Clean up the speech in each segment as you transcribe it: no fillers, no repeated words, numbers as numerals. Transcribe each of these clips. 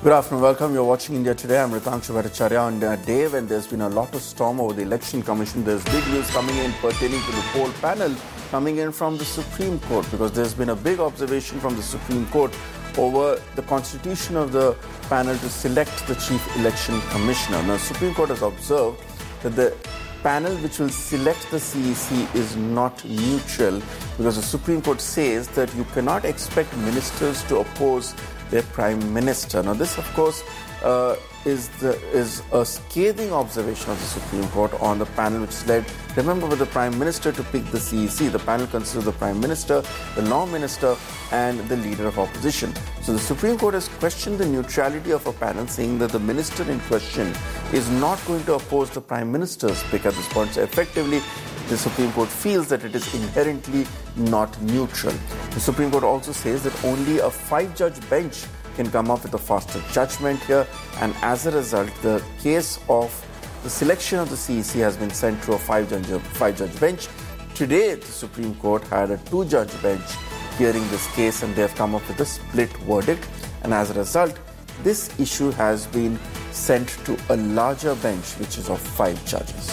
Good afternoon. Welcome. You're watching India Today. I'm Ritangshu Bhattacharya. On a day when there's been a lot of storm over the Election Commission, there's big news coming in pertaining to the poll panel coming in from the Supreme Court, because there's been a big observation from the Supreme Court over the constitution of the panel to select the Chief Election Commissioner. Now, the Supreme Court has observed that the panel which will select the CEC is not neutral, because the Supreme Court says that you cannot expect ministers to oppose their Prime Minister. Now, this, of course, is a scathing observation of the Supreme Court on the panel which led, remember, with the Prime Minister to pick the CEC. The panel consists the Prime Minister, the Law Minister, and the Leader of Opposition. So the Supreme Court has questioned the neutrality of a panel, saying that the minister in question is not going to oppose the Prime Minister's pick at this point. So effectively, the Supreme Court feels that it is inherently not neutral. The Supreme Court also says that only a 5-judge bench can come up with a faster judgment here, and as a result, the case of the selection of the CEC has been sent to a 5-judge bench. Today, the Supreme Court had a 2-judge bench hearing this case, and they have come up with a split verdict, and as a result, this issue has been sent to a larger bench, which is of 5 judges.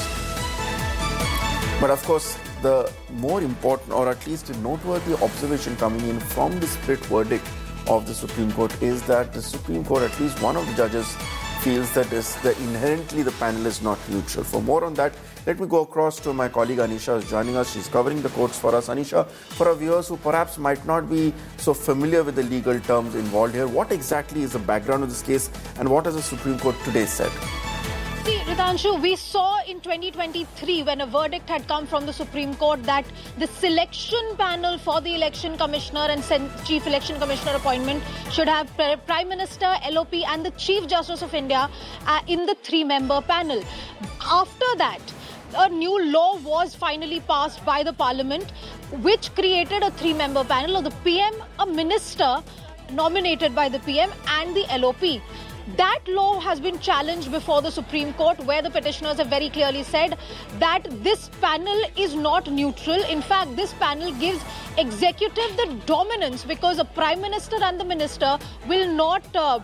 But of course, the more important, or at least a noteworthy observation coming in from the split verdict of the Supreme Court is that the Supreme Court, at least one of the judges, feels that inherently the panel is not neutral. For more on that, let me go across to my colleague Anisha, who's joining us. She's covering the courts for us. Anisha, for our viewers who perhaps might not be so familiar with the legal terms involved here, what exactly is the background of this case, and what has the Supreme Court today said? See, Ritanshu, we saw in 2023 when a verdict had come from the Supreme Court that the selection panel for the Election Commissioner and Chief Election Commissioner appointment should have Prime Minister, LOP and the Chief Justice of India in the 3-member panel. After that, a new law was finally passed by the Parliament, which created a 3-member panel of the PM, a minister nominated by the PM, and the LOP. That law has been challenged before the Supreme Court, where the petitioners have very clearly said that this panel is not neutral. In fact, this panel gives executive the dominance, because a Prime Minister and the Minister will not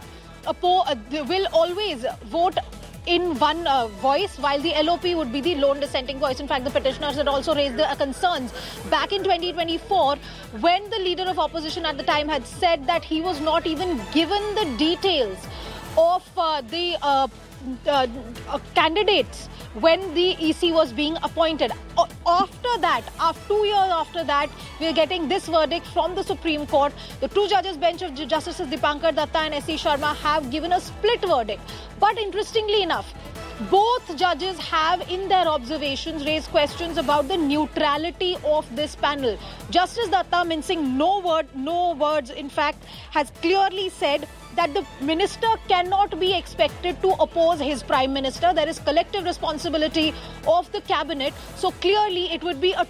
will always vote in one voice, while the LOP would be the lone dissenting voice. In fact, the petitioners had also raised the concerns back in 2024 when the Leader of Opposition at the time had said that he was not even given the details of the candidates when the EC was being appointed. After that, 2 years after that, we are getting this verdict from the Supreme Court. The 2 judges bench of Justices Dipankar Datta and S.C. Sharma have given a split verdict. But interestingly enough, both judges have, in their observations, raised questions about the neutrality of this panel. Justice Datta, mincing no words, in fact, has clearly said that the minister cannot be expected to oppose his Prime Minister. There is collective responsibility of the cabinet. So clearly it would be a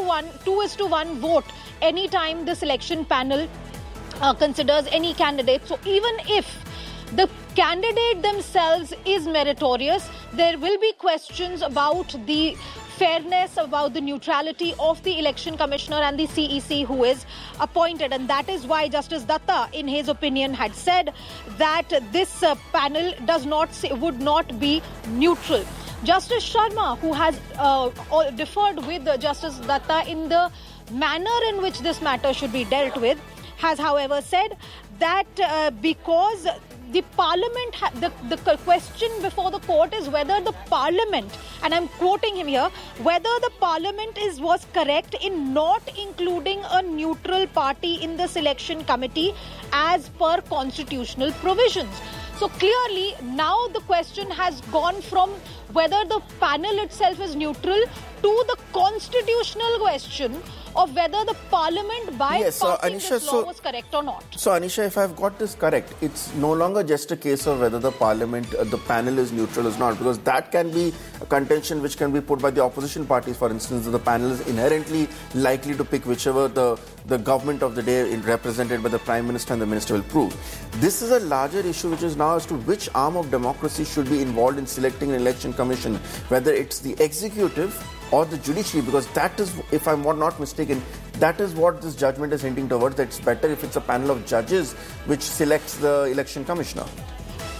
2:1 vote anytime the selection panel considers any candidate. So even if the candidate themselves is meritorious, there will be questions about the fairness, about the neutrality of the Election Commissioner and the CEC who is appointed. And that is why Justice Datta, in his opinion, had said that this panel would not be neutral. Justice Sharma, who has differed with Justice Datta in the manner in which this matter should be dealt with, has, however, said that because the Parliament, the question before the court is whether the Parliament, and I'm quoting him here, whether the Parliament was correct in not including a neutral party in the selection committee as per constitutional provisions. So clearly, now the question has gone from whether the panel itself is neutral to the constitutional question of whether the Parliament by passing this law was correct or not. So Anisha, if I've got this correct, it's no longer just a case of whether the Parliament, the panel is neutral or not, because that can be a contention which can be put by the opposition parties. For instance, that the panel is inherently likely to pick whichever the government of the day represented by the Prime Minister and the Minister will prove. This is a larger issue, which is now as to which arm of democracy should be involved in selecting an election commission, whether it's the executive or the judiciary, because that is, if I'm not mistaken, that is what this judgment is hinting towards, that it's better if it's a panel of judges which selects the election commissioner.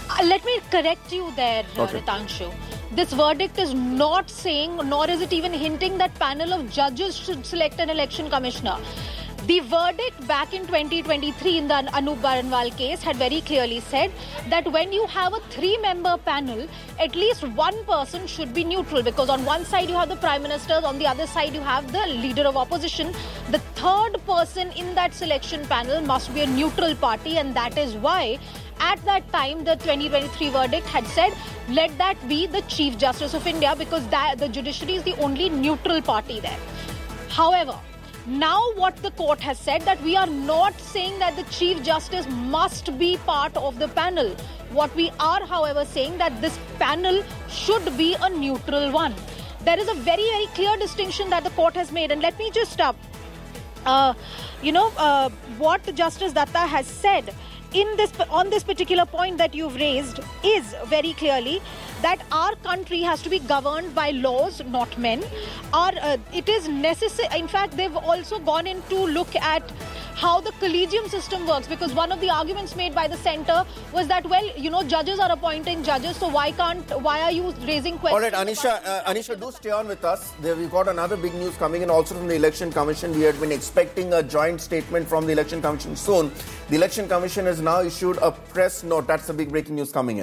Let me correct you there, Ritanshu. This verdict is not saying, nor is it even hinting that panel of judges should select an election commissioner. The verdict back in 2023 in the Anup Baranwal case had very clearly said that when you have a 3-member panel, at least one person should be neutral, because on one side you have the Prime Minister, on the other side you have the Leader of Opposition. The third person in that selection panel must be a neutral party, and that is why at that time the 2023 verdict had said, let that be the Chief Justice of India, because the judiciary is the only neutral party there. However, now what the court has said, that we are not saying that the Chief Justice must be part of the panel. What we are, however, saying that this panel should be a neutral one. There is a very, very clear distinction that the court has made. And let me just, what Justice Datta has said on this particular point that you've raised is very clearly that our country has to be governed by laws, not men. It is necessary. In fact, they've also gone in to look at how the collegium system works, because one of the arguments made by the centre was that, judges are appointing judges, so why are you raising questions? All right, Anisha, do stay on with us. We've got another big news coming in also from the Election Commission. We had been expecting a joint statement from the Election Commission soon. The Election Commission has now issued a press note. That's the big breaking news coming in.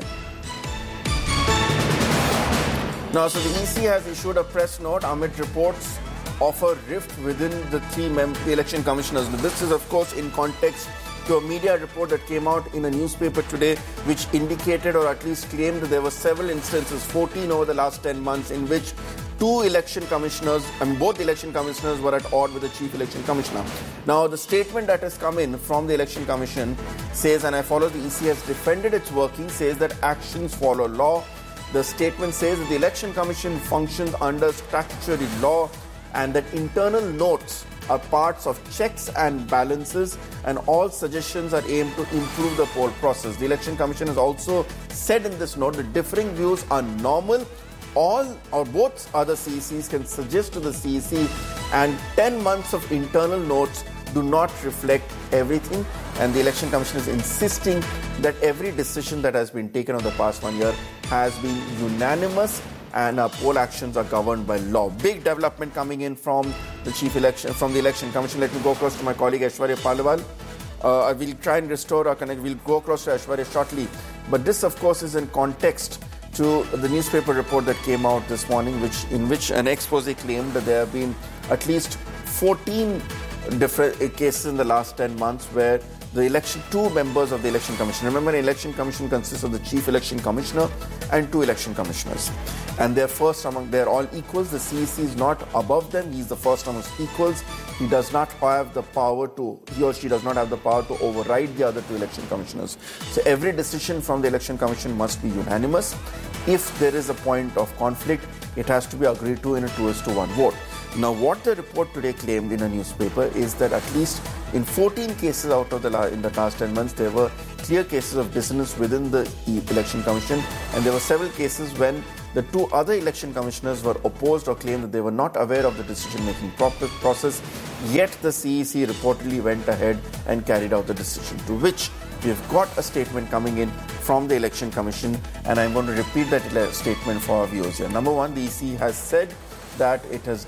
Now, so the EC has issued a press note amid reports of a rift within the the election commissioners. This is, of course, in context to a media report that came out in a newspaper today, which indicated or at least claimed that there were several instances, 14 over the last 10 months, in which both election commissioners were at odds with the chief election commissioner. Now, the statement that has come in from the election commission says, and I follow the EC has defended its working, says that actions follow law. The statement says that the election commission functions under statutory law and that internal notes are parts of checks and balances, and all suggestions are aimed to improve the poll process. The Election Commission has also said in this note that differing views are normal. All or both other CECs can suggest to the CEC, and 10 months of internal notes do not reflect everything. And the Election Commission is insisting that every decision that has been taken over the past 1 year has been unanimous, and poll actions are governed by law. Big development coming in from the Election Commission. Let me go across to my colleague Aishwarya Paliwal. We'll try and restore our connect. We'll go across to Aishwarya shortly. But this, of course, is in context to the newspaper report that came out this morning, in which an expose claimed that there have been at least 14 different cases in the last 10 months where two members of the Election Commission. Remember, an Election Commission consists of the Chief Election Commissioner and 2 election commissioners. And they're all equals. The CEC is not above them. He's the first amongst equals. He or she does not have the power to override the other 2 election commissioners. So every decision from the Election Commission must be unanimous. If there is a point of conflict, it has to be agreed to in a 2:1 vote. Now, what the report today claimed in a newspaper is that at least in 14 cases out of in the last 10 months, there were clear cases of dissonance within the Election Commission, and there were several cases when the 2 other election commissioners were opposed or claimed that they were not aware of the decision-making process, yet the CEC reportedly went ahead and carried out the decision, to which we've got a statement coming in from the Election Commission, and I'm going to repeat that statement for our viewers here. Number one, the EC has said that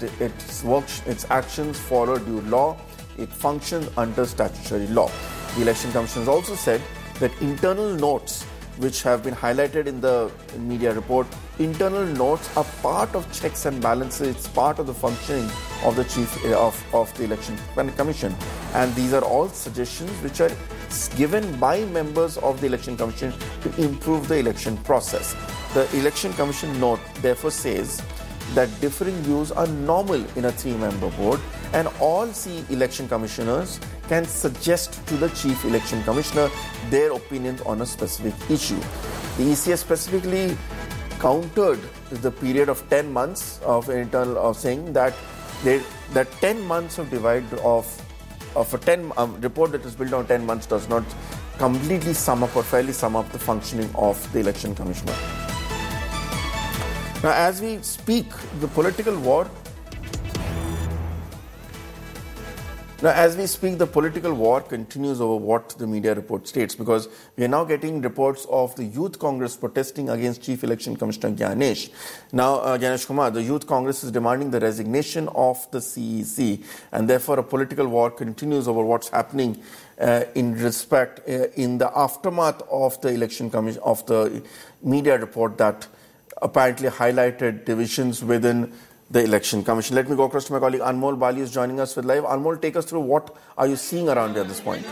its actions follow due law. It functions under statutory law. The Election Commission has also said that internal notes, which have been highlighted in the media report, internal notes are part of checks and balances. It's part of the functioning of the chief of the Election Commission. And these are all suggestions which are given by members of the Election Commission to improve the election process. The Election Commission note therefore says that differing views are normal in a 3-member board, and all election commissioners can suggest to the Chief Election Commissioner their opinions on a specific issue. The EC has specifically countered the period of 10 months of saying that 10 months of a report that is built on 10 months does not completely sum up or fairly sum up the functioning of the Election Commissioner. Now, as we speak, the political war Now, as we speak, the political war continues over what the media report states, because we are now getting reports of the Youth Congress protesting against Chief Election Commissioner Gyanesh. Now, Gyanesh Kumar, the Youth Congress is demanding the resignation of the CEC, and therefore a political war continues over what's happening in the aftermath of the election commission, of the media report that apparently highlighted divisions within the Election Commission. Let me go across to my colleague Anmol Bali, who's joining us with live. Anmol, take us through what are you seeing around here at this point?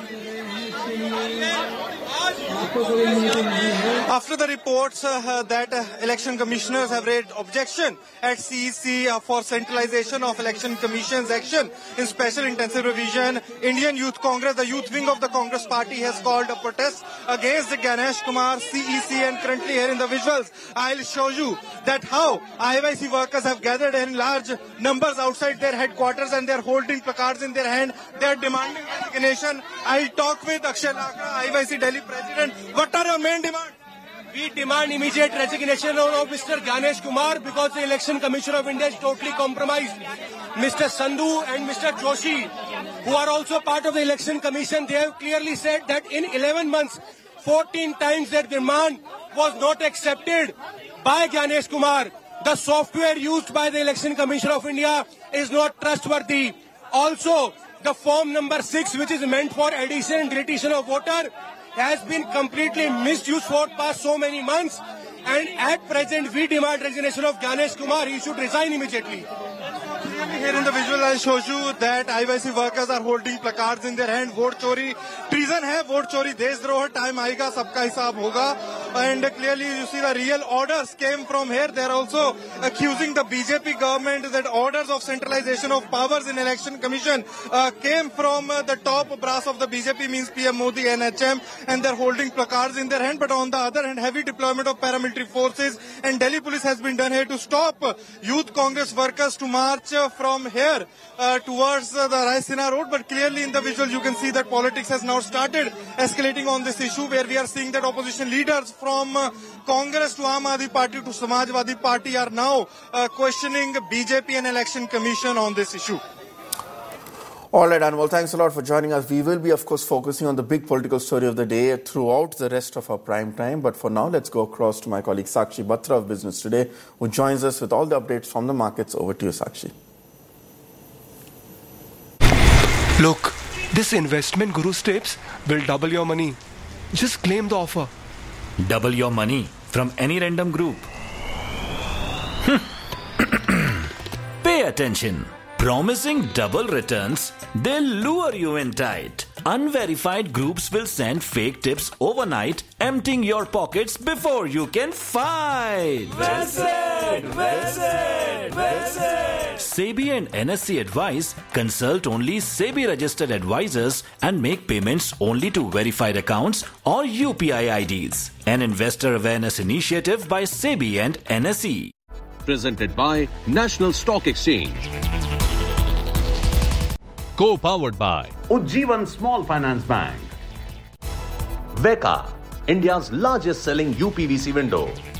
After the reports that election commissioners have raised objection at CEC for centralization of election commission's action in special intensive revision, Indian Youth Congress, the youth wing of the Congress party, has called a protest against the Gyanesh Kumar CEC, and currently here in the visuals I'll show you that how IYC workers have gathered in large numbers outside their headquarters and they're holding placards in their hand. They're demanding resignation. I'll talk with Akshay Lakra, IYC Delhi President. What are your main demands? We demand immediate resignation of Mr. Gyanesh Kumar because the Election Commission of India is totally compromised. Mr. Sandhu and Mr. Joshi, who are also part of the Election Commission, they have clearly said that in 11 months, 14 times their demand was not accepted by Gyanesh Kumar. The software used by the Election Commission of India is not trustworthy. Also, the form number 6, which is meant for addition and deletion of voter, has been completely misused for past so many months, and at present we demand resignation of Gyanesh Kumar. He should resign immediately. Here in the visual I'll show you that IYC workers are holding placards in their hand. Vote chori, treason hai, vote chori, desdroh, time aayega, sabka hisab hoga. And clearly you see the real orders came from here. They are also accusing the BJP government that orders of centralization of powers in election commission came from the top brass of the BJP, means PM Modi, NHM, and they're holding placards in their hand. But on the other hand, heavy deployment of paramilitary forces and Delhi police has been done here to stop Youth Congress workers to march from here towards the Raisina Road. But clearly in the visual you can see that politics has now started escalating on this issue, where we are seeing that opposition leaders from Congress to Aam Aadmi Party to Samajwadi Party are now questioning BJP and Election Commission on this issue. All right, Anmol, thanks a lot for joining us. We will be, of course, focusing on the big political story of the day throughout the rest of our prime time. But for now, let's go across to my colleague Sakshi Batra of Business Today, who joins us with all the updates from the markets. Over to you, Sakshi. Look, this investment Guru's tips will double your money. Just claim the offer. Double your money from any random group. Pay attention. Promising double returns, they'll lure you in tight. Unverified groups will send fake tips overnight, emptying your pockets before you can fight. Visit! SEBI and NSE advise, consult only SEBI registered advisors and make payments only to verified accounts or UPI IDs. An investor awareness initiative by SEBI and NSE. Presented by National Stock Exchange. Co-powered by Ujjivan Small Finance Bank. Veka, India's largest selling UPVC window.